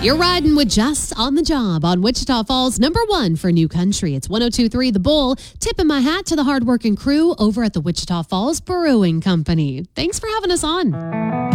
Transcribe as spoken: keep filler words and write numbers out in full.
You're riding with Jess on the job on Wichita Falls, number one for New Country. It's one oh two point three The Bull. Tipping my hat to the hardworking crew over at the Wichita Falls Brewing Company. Thanks for having us on.